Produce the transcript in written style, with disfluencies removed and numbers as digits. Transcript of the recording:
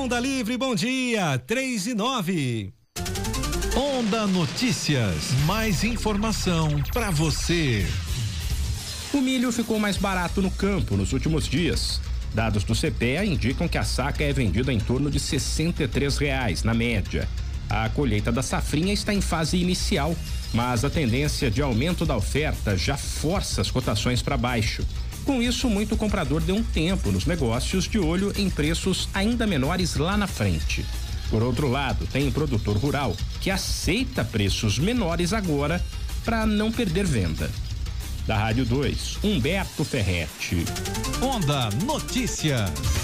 Onda Livre, bom dia, 3:09. Onda Notícias, mais informação para você. O milho ficou mais barato no campo nos últimos dias. Dados do CPEA indicam que a saca é vendida em torno de R$63 na média. A colheita da safrinha está em fase inicial, mas a tendência de aumento da oferta já força as cotações para baixo. Com isso, muito comprador deu um tempo nos negócios de olho em preços ainda menores lá na frente. Por outro lado, tem produtor rural que aceita preços menores agora para não perder venda. Da Rádio 2, Humberto Ferretti. Onda Notícias.